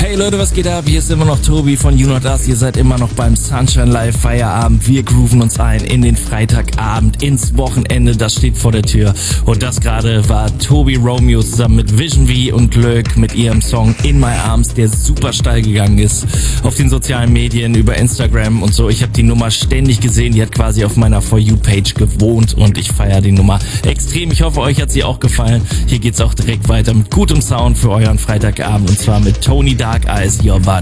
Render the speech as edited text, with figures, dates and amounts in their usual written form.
Hey Leute, was geht ab? Hier ist immer noch Tobi von You Not Us. Ihr seid immer noch beim Sunshine Live Feierabend. Wir grooven uns ein in den Freitagabend, ins Wochenende. Das steht vor der Tür. Und das gerade war Tobi Romeo zusammen mit Vision V und Glöck mit ihrem Song In My Arms, der super steil gegangen ist. Auf den sozialen Medien, über Instagram und so. Ich habe die Nummer ständig gesehen. Die hat quasi auf meiner For You-Page gewohnt und ich feiere die Nummer extrem. Ich hoffe, euch hat sie auch gefallen. Hier geht's auch direkt weiter mit gutem Sound für euren Freitagabend und zwar mit Tony Dark Eyes, Your Body.